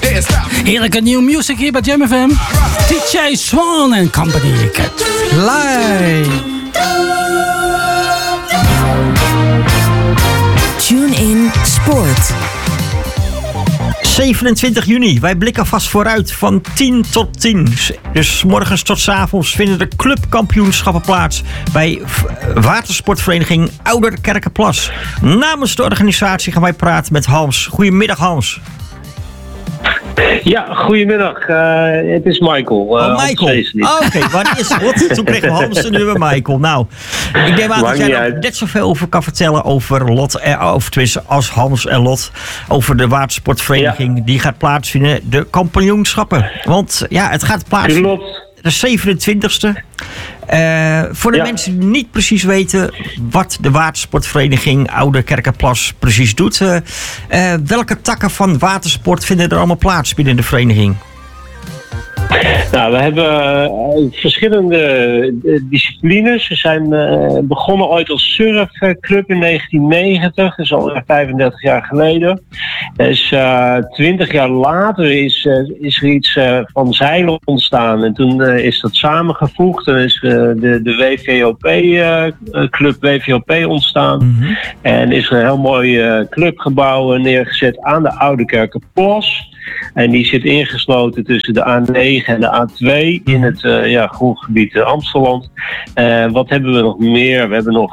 Heerlijke new music hier bij Jam FM. DJ Swan and Company. Get Fly. Tune in Sport. 27 juni. Wij blikken vast vooruit van 10 tot 10. Dus morgens tot 's avonds vinden de clubkampioenschappen plaats bij watersportvereniging Ouderkerkenplas. Namens de organisatie gaan wij praten met Hans. Goedemiddag, Hans. Ja, goedemiddag. Het is Michael. Michael. Oké, wanneer is het? Toen kregen we Hans en nu weer Michael. Nou, ik neem aan dat jij er net zoveel over kan vertellen over Lot, of tenminste als Hans en Lot, over de watersportvereniging die gaat plaatsvinden, de kampioenschappen. Want ja, het gaat plaatsvinden. Klopt. De 27e. Voor de mensen die niet precies weten wat de watersportvereniging Ouderkerkenplas precies doet. Welke takken van watersport vinden er allemaal plaats binnen de vereniging? Nou, we hebben verschillende disciplines. We zijn begonnen ooit als surfclub in 1990, dat is al 35 jaar geleden. Dus 20 jaar later is er iets van zeilen ontstaan. En toen is dat samengevoegd. En is de WVOP, club WVOP ontstaan. Mm-hmm. En is er een heel mooi clubgebouw neergezet aan de Ouderkerkenplas. En die zit ingesloten tussen de A9 en de A2 in het groengebied Amstelland. Wat hebben we nog meer? We hebben nog